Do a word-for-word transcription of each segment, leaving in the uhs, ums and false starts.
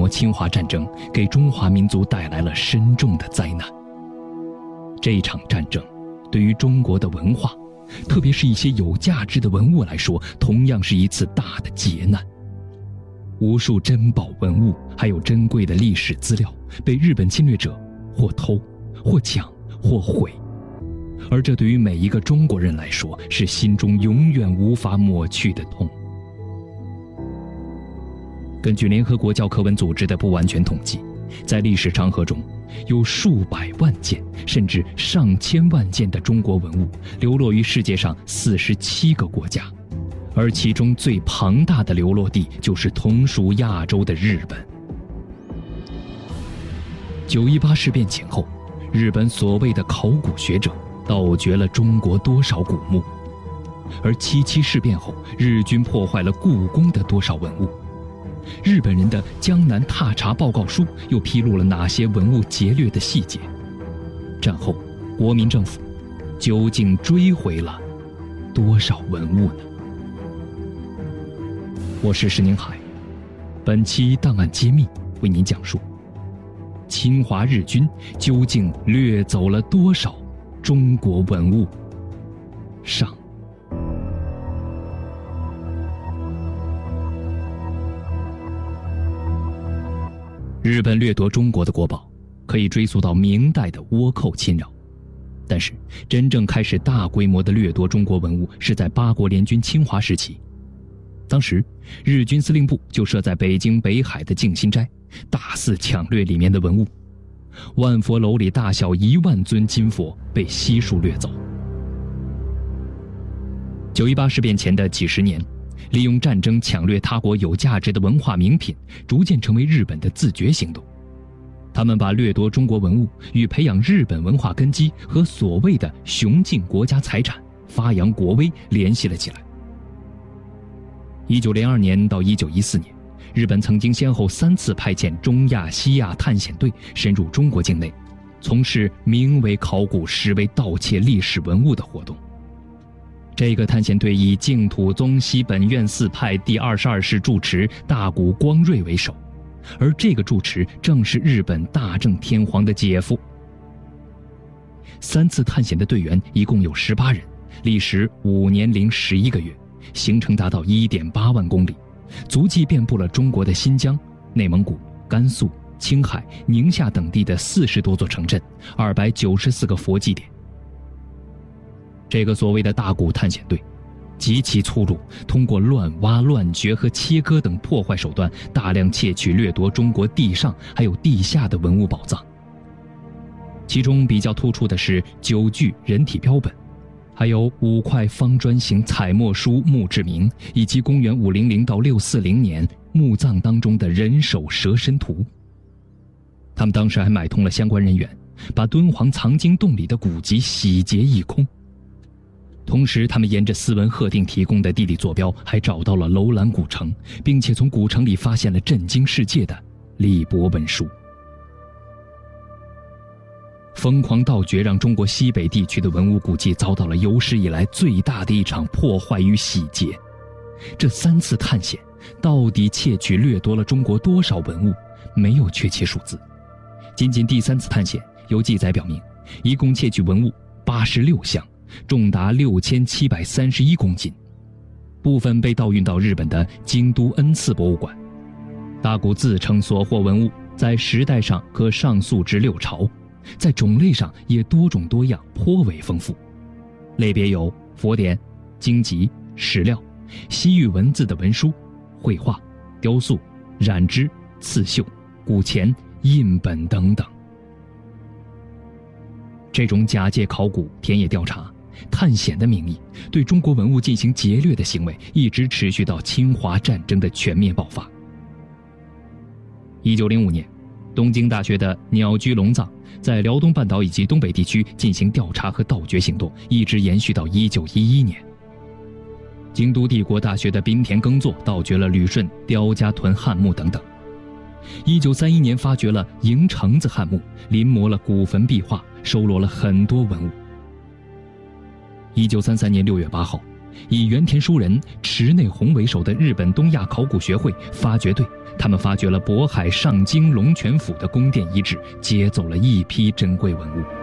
模侵华战争给中华民族带来了深重的灾难。这场战争对于中国的文化，特别是一些有价值的文物来说，同样是一次大的劫难。无数珍宝文物还有珍贵的历史资料被日本侵略者或偷或抢或毁，而这对于每一个中国人来说是心中永远无法抹去的痛。根据联合国教科文组织的不完全统计，在历史长河中有数百万件甚至上千万件的中国文物流落于世界上四十七个国家，而其中最庞大的流落地就是同属亚洲的日本。九一八事变前后，日本所谓的考古学者盗掘了中国多少古墓，而七七事变后，日军破坏了故宫的多少文物，日本人的江南踏查报告书又披露了哪些文物劫掠的细节？战后，国民政府究竟追回了多少文物呢？我是石宁海，本期档案揭秘为您讲述侵华日军究竟掠走了多少中国文物。上。日本掠夺中国的国宝可以追溯到明代的倭寇侵扰，但是真正开始大规模的掠夺中国文物是在八国联军侵华时期。当时日军司令部就设在北京北海的静心斋，大肆抢掠里面的文物，万佛楼里大小一万尊金佛被悉数掠走。九一八事变前的几十年，利用战争抢掠他国有价值的文化名品逐渐成为日本的自觉行动。他们把掠夺中国文物与培养日本文化根基和所谓的雄尽国家财产、发扬国威联系了起来。一九零二年到一九一四年，日本曾经先后三次派遣中亚、西亚探险队深入中国境内，从事名为考古实为盗窃历史文物的活动。这个探险队以净土宗西本愿寺派第二十二世住持大谷光瑞为首，而这个住持正是日本大正天皇的姐夫。三次探险的队员一共有十八人，历时五年零十一个月，行程达到 一点八万公里，足迹遍布了中国的新疆、内蒙古、甘肃、青海、宁夏等地的四十多座城镇，二百九十四个佛祭点。这个所谓的大谷探险队极其粗鲁，通过乱挖、乱掘和切割等破坏手段，大量窃取掠夺中国地上还有地下的文物宝藏。其中比较突出的是九具人体标本，还有五块方砖形彩墨书墓志铭，以及公元五零零到六四零年墓葬当中的人首蛇身图。他们当时还买通了相关人员，把敦煌藏经洞里的古籍洗劫一空。同时他们沿着斯文赫定提供的地理坐标，还找到了楼兰古城，并且从古城里发现了震惊世界的李博文书。疯狂盗掘让中国西北地区的文物古迹遭到了有史以来最大的一场破坏与洗劫。这三次探险到底窃取掠夺了中国多少文物，没有确切数字。仅仅第三次探险有记载表明，一共窃取文物八十六项，重达六千七百三十一公斤，部分被盗运到日本的京都恩赐博物馆。大谷自称所获文物在时代上可上溯至六朝，在种类上也多种多样，颇为丰富，类别有佛典、经籍、史料、西域文字的文书、绘画、雕塑、染织、刺绣、古钱、印本等等。这种假借考古、田野调查、探险的名义对中国文物进行劫掠的行为，一直持续到侵华战争的全面爆发。一九零五年，东京大学的鸟居龙藏在辽东半岛以及东北地区进行调查和盗掘行动，一直延续到一九一一年。京都帝国大学的滨田耕作盗掘了旅顺刁家屯汉墓等等。一九三一年发掘了营城子汉墓，临摹了古坟壁画，收罗了很多文物。一九三三年六月八号，以原田书人池内弘为首的日本东亚考古学会发掘队他们发掘了渤海上京龙泉府的宫殿遗址，劫走了一批珍贵文物。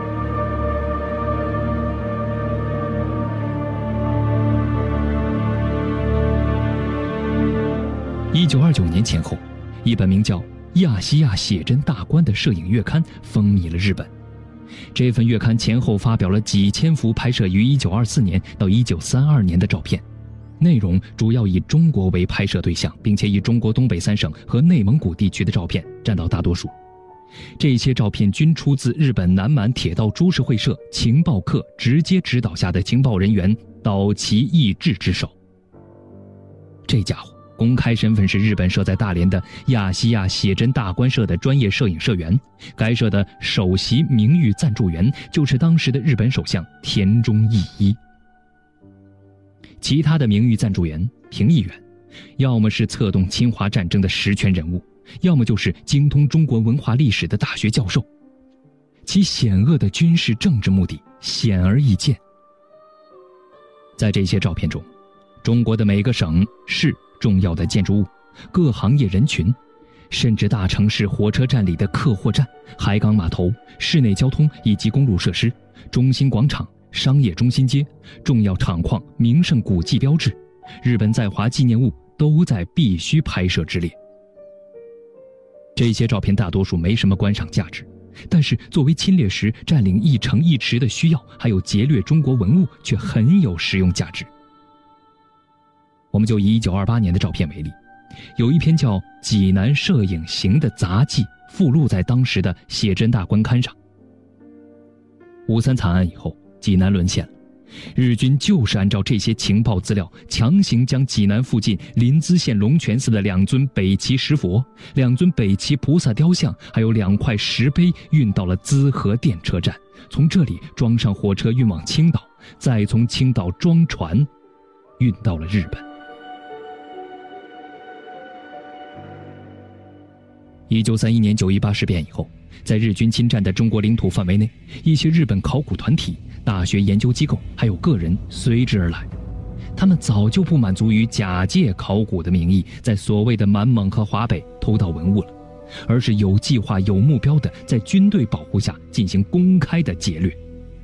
一九二九年前后，一本名叫《亚细亚写真大观》的摄影月刊风靡了日本。这份月刊前后发表了几千幅拍摄于一九二四年到一九三二年的照片，内容主要以中国为拍摄对象，并且以中国东北三省和内蒙古地区的照片占到大多数。这些照片均出自日本南满铁道株式会社情报课直接指导下的情报人员岛崎义志之手。这家伙公开身份是日本设在大连的亚细亚写真大观社的专业摄影社员，该社的首席名誉赞助人就是当时的日本首相田中义一。其他的名誉赞助员、评议员，要么是策动侵华战争的实权人物，要么就是精通中国文化历史的大学教授，其险恶的军事政治目的显而易见。在这些照片中，中国的每个省市重要的建筑物、各行业人群，甚至大城市火车站里的客货站、海港码头、市内交通以及公路设施、中心广场、商业中心街、重要厂矿、名胜古迹标志、日本在华纪念物都在必须拍摄之列。这些照片大多数没什么观赏价值，但是作为侵略时占领一城一池的需要，还有劫掠中国文物，却很有实用价值。我们就以一九二八年的照片为例，有一篇叫《济南摄影行》的杂记附录在当时的写真大观刊上。五三惨案以后，济南沦陷了，日军就是按照这些情报资料，强行将济南附近临淄县龙泉寺的两尊北齐石佛、两尊北齐菩萨雕像，还有两块石碑运到了淄河电车站，从这里装上火车运往青岛，再从青岛装船运到了日本。一九三一年九一八事变以后，在日军侵占的中国领土范围内，一些日本考古团体、大学研究机构还有个人随之而来。他们早就不满足于假借考古的名义，在所谓的满蒙和华北偷盗文物了，而是有计划、有目标的在军队保护下进行公开的劫掠。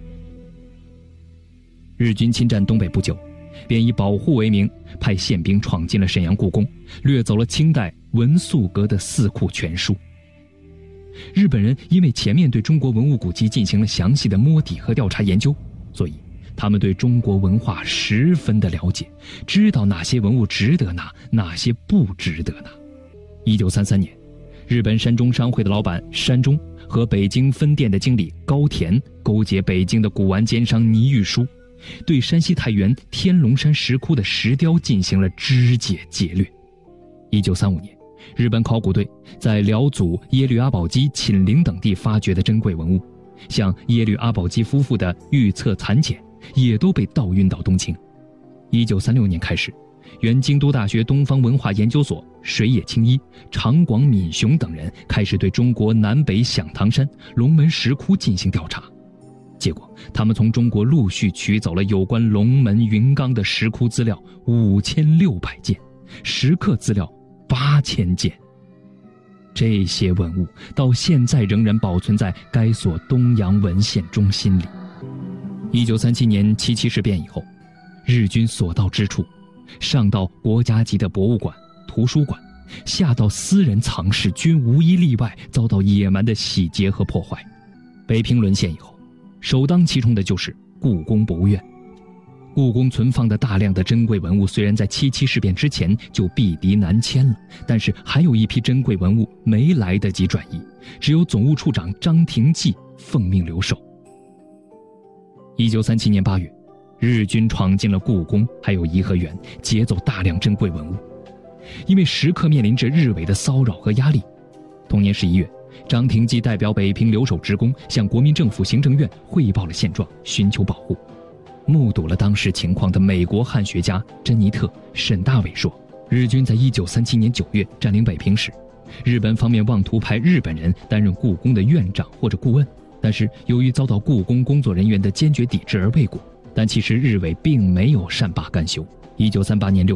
日军侵占东北不久，便以保护为名，派宪兵闯进了沈阳故宫，掠走了清代文素阁的四库全书。日本人因为前面对中国文物古迹进行了详细的摸底和调查研究，所以他们对中国文化十分的了解，知道哪些文物值得拿，哪些不值得拿。一九三三年，日本山中商会的老板山中和北京分店的经理高田勾结北京的古玩奸商倪玉书，对山西太原天龙山石窟的石雕进行了肢解劫掠。一九三五年，日本考古队在辽祖耶律阿保机寝陵等地发掘的珍贵文物，像耶律阿保机夫妇的御册残简，也都被盗运到东京。一九三六年开始，原京都大学东方文化研究所水野清一、长广敏雄等人开始对中国南北响堂山、龙门石窟进行调查。结果他们从中国陆续取走了有关龙门云冈的石窟资料五千六百件，石刻资料八千件。这些文物到现在仍然保存在该所东洋文献中心里。一九三七年七七事变以后，日军所到之处，上到国家级的博物馆、图书馆，下到私人藏室，均无一例外遭到野蛮的洗劫和破坏。北平沦陷以后，首当其冲的就是故宫博物院。故宫存放的大量的珍贵文物虽然在七七事变之前就避敌南迁了，但是还有一批珍贵文物没来得及转移，只有总务处长张廷济奉命留守。一九三七年八月，日军闯进了故宫还有颐和园，劫走大量珍贵文物。因为时刻面临着日伪的骚扰和压力，同年十一月，张廷济代表北平留守职工向国民政府行政院汇报了现状，寻求保护。目睹了当时情况的美国汉学家珍妮特·沈大伟说，日军在一九三七年九月占领北平时，日本方面妄图派日本人担任故宫的院长或者顾问，但是由于遭到故宫工作人员的坚决抵制而未果。但其实日伪并没有善罢甘休。一九三八年六月，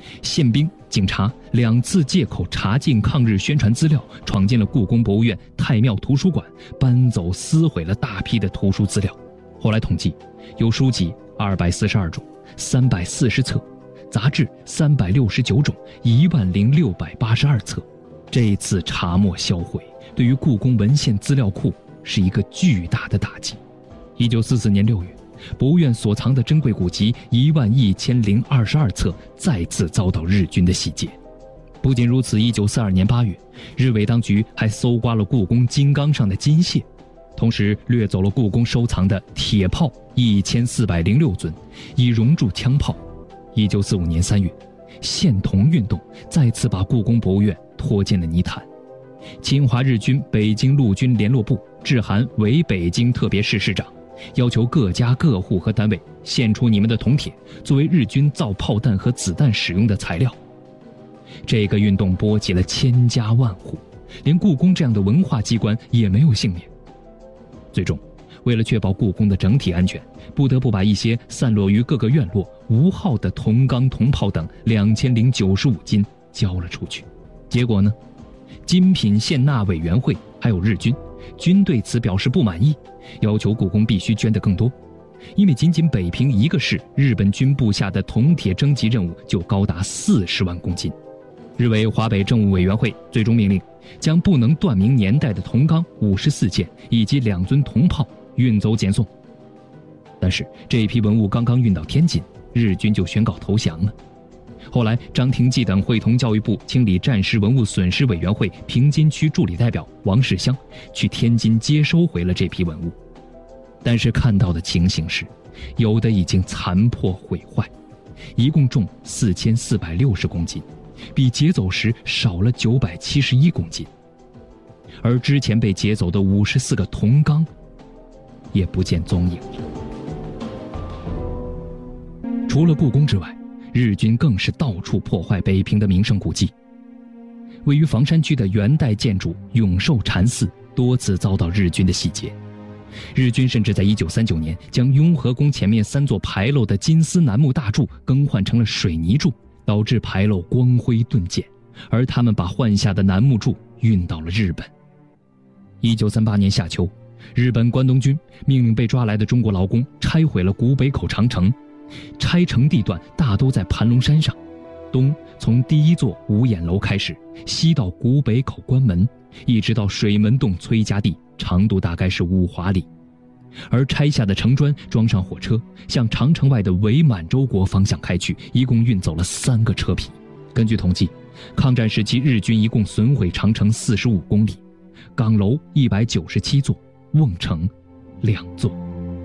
宪兵、警察两次借口查禁抗日宣传资料，闯进了故宫博物院太庙图书馆，搬走撕毁了大批的图书资料。后来统计，有书籍二百四十二种，三百四十册，杂志三百六十九种，一万零六百八十二册。这次查没销毁，对于故宫文献资料库是一个巨大的打击。一九四四年六月，博物院所藏的珍贵古籍一万一千零二十二册再次遭到日军的洗劫。不仅如此，一九四二年八月，日伪当局还搜刮了故宫金刚上的金屑，同时掠走了故宫收藏的铁炮一千四百零六尊，以熔铸枪炮。一九四五年三月，限铜运动再次把故宫博物院拖进了泥潭。侵华日军北京陆军联络部致函伪北京特别市市长，要求各家各户和单位献出你们的铜铁，作为日军造炮弹和子弹使用的材料。这个运动波及了千家万户，连故宫这样的文化机关也没有幸免。最终，为了确保故宫的整体安全，不得不把一些散落于各个院落无号的铜钢、铜炮等两千零九十五斤交了出去。结果呢？精品献纳委员会还有日军均对此表示不满意，要求故宫必须捐得更多。因为仅仅北平一个市，日本军部下的铜铁征集任务就高达四十万公斤。日伪华北政务委员会最终命令，将不能断明年代的铜钢五十四件以及两尊铜炮运走检送。但是这批文物刚刚运到天津，日军就宣告投降了。后来张廷济等会同教育部清理战时文物损失委员会平津区助理代表王世襄去天津接收回了这批文物。但是看到的情形是，有的已经残破毁坏，一共重四千四百六十公斤，比劫走时少了九百七十一公斤。而之前被劫走的五十四个铜缸也不见踪影了。除了故宫之外，日军更是到处破坏北平的名胜古迹。位于房山区的元代建筑永寿禅寺多次遭到日军的洗劫。日军甚至在一九三九年将雍和宫前面三座牌楼的金丝楠木大柱更换成了水泥柱，导致牌楼光辉顿减，而他们把换下的楠木柱运到了日本。一九三八年夏秋，日本关东军命令被抓来的中国劳工拆毁了古北口长城。拆城地段大都在盘龙山上，东从第一座五眼楼开始，西到古北口关门，一直到水门洞崔家地，长度大概是五华里。而拆下的城砖装上火车，向长城外的伪满洲国方向开去，一共运走了三个车皮。根据统计，抗战时期日军一共损毁长城四十五公里，岗楼一百九十七座，瓮城两座。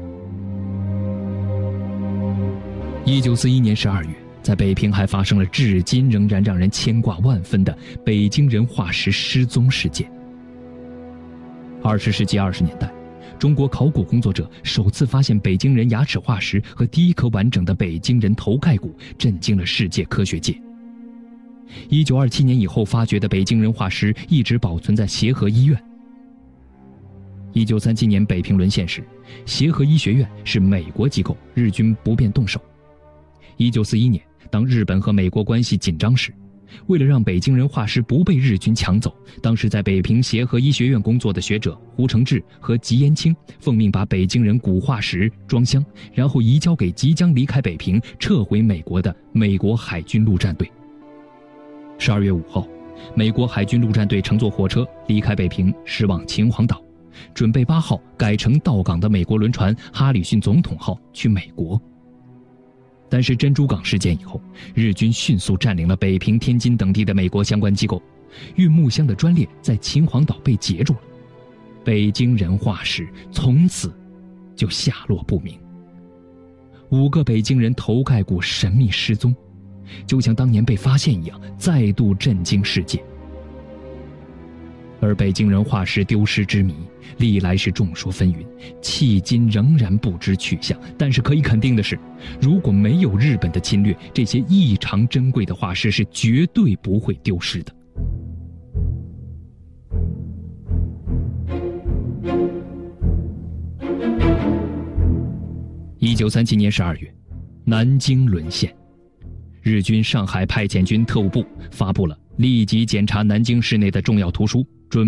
一九四一年十二月，在北平还发生了至今仍然让人牵挂万分的北京人化石失踪事件。二十世纪二十年代，中国考古工作者首次发现北京人牙齿化石和第一颗完整的北京人头盖骨，震惊了世界科学界。一九二七年以后发掘的北京人化石一直保存在协和医院。一九三七年北平沦陷时，协和医学院是美国机构，日军不便动手。一九四一年，当日本和美国关系紧张时，为了让北京人化石不被日军抢走，当时在北平协和医学院工作的学者胡承志和吉延清奉命把北京人骨化石装箱，然后移交给即将离开北平撤回美国的美国海军陆战队。十二月五号，美国海军陆战队乘坐火车离开北平，驶往秦皇岛，准备八号改乘到港的美国轮船哈里逊总统号去美国。但是珍珠港事件以后，日军迅速占领了北平、天津等地的美国相关机构，运木箱的专列在秦皇岛被截住了，北京人化石从此就下落不明。五个北京人头盖骨神秘失踪，就像当年被发现一样，再度震惊世界。而北京人化石丢失之谜历来是众说纷纭，迄今仍然不知去向。但是可以肯定的是，如果没有日本的侵略，这些异常珍贵的化石是绝对不会丢失的。一九三七年十二月，南京沦陷。 日军上海派遣军特务部发布了立即检查南京市内的重要图书，准